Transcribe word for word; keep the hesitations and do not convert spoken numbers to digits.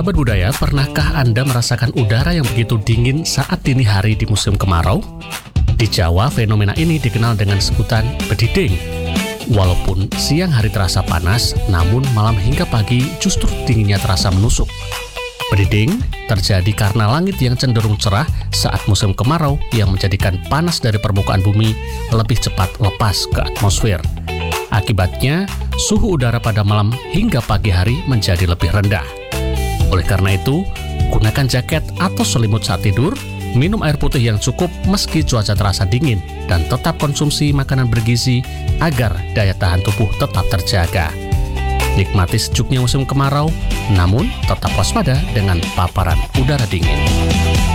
Sahabat budaya, pernahkah Anda merasakan udara yang begitu dingin saat dini hari di musim kemarau? Di Jawa, fenomena ini dikenal dengan sebutan bediding. Walaupun siang hari terasa panas, namun malam hingga pagi justru dinginnya terasa menusuk. Bediding terjadi karena langit yang cenderung cerah saat musim kemarau yang menjadikan panas dari permukaan bumi lebih cepat lepas ke atmosfer. Akibatnya, suhu udara pada malam hingga pagi hari menjadi lebih rendah. Oleh karena itu, gunakan jaket atau selimut saat tidur, minum air putih yang cukup meski cuaca terasa dingin, dan tetap konsumsi makanan bergizi agar daya tahan tubuh tetap terjaga. Nikmati sejuknya musim kemarau, namun tetap waspada dengan paparan udara dingin.